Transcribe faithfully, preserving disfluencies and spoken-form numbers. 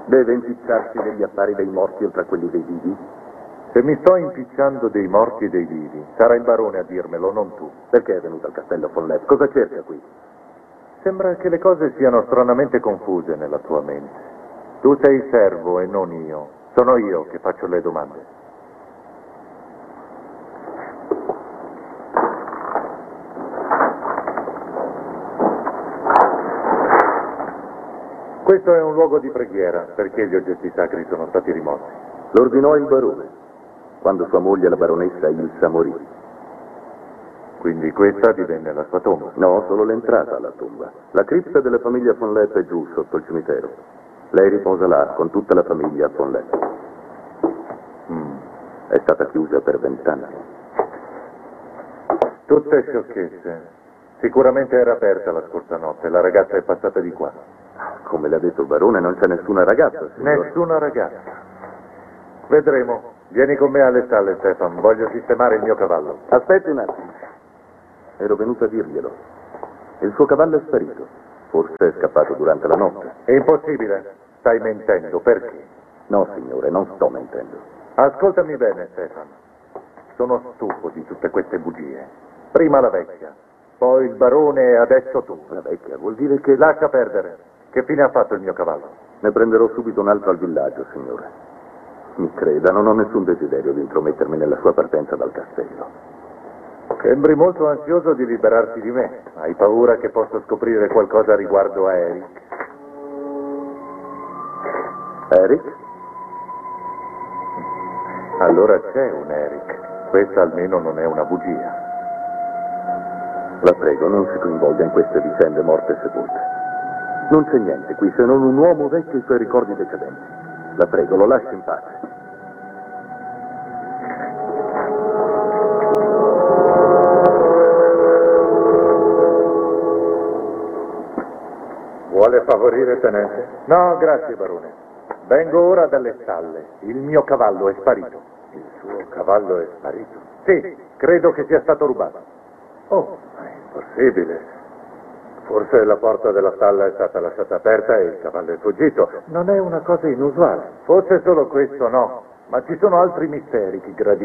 Deve impicciarsi degli affari dei morti oltre a quelli dei vivi? Se mi sto impicciando dei morti e dei vivi, sarà il barone a dirmelo, non tu. Perché è venuto al castello Fonlep? Cosa cerca qui? Sembra che le cose siano stranamente confuse nella tua mente. Tu sei il servo e non io. Sono io che faccio le domande. Questo è un luogo di preghiera, perché gli oggetti sacri sono stati rimossi. L'ordinò il barone, quando sua moglie, la baronessa Ilsa, morì. Quindi questa divenne la sua tomba? No, solo l'entrata alla tomba. La cripta della famiglia Fonlep è giù, sotto il cimitero. Lei riposa là, con tutta la famiglia Fonlep. Mm. È stata chiusa per vent'anni. Tutte sciocchezze. Sicuramente era aperta la scorsa notte, la ragazza è passata di qua. Come l'ha detto il barone, non c'è nessuna ragazza, signore. Nessuna ragazza. Vedremo. Vieni con me alle stalle, Stefan. Voglio sistemare il mio cavallo. Aspetti un attimo. Ero venuto a dirglielo. Il suo cavallo è sparito. Forse è scappato durante la notte. È impossibile. Stai mentendo. Perché? No, signore, non sto mentendo. Ascoltami bene, Stefan. Sono stufo di tutte queste bugie. Prima la vecchia, poi il barone e adesso tu. La vecchia vuol dire che... Lascia perdere. Che fine ha fatto il mio cavallo? Ne prenderò subito un altro al villaggio, signore. Mi creda, non ho nessun desiderio di intromettermi nella sua partenza dal castello. Sembri molto ansioso di liberarti di me. Hai paura che possa scoprire qualcosa riguardo a Eric? Eric? Allora c'è un Eric. Questa almeno non è una bugia. La prego, non si coinvolga in queste vicende morte e sepolte. Non c'è niente qui se non un uomo vecchio e i suoi ricordi decadenti. La prego, lo lasci in pace. Vuole favorire, tenente? No, grazie, barone. Vengo ora dalle stalle. Il mio cavallo è sparito. Il suo cavallo è sparito? Sì, credo che sia stato rubato. Oh, è impossibile. Forse la porta della stalla è stata lasciata aperta e il cavallo è fuggito. Non è una cosa inusuale. Forse solo questo no, ma ci sono altri misteri che gradiamo.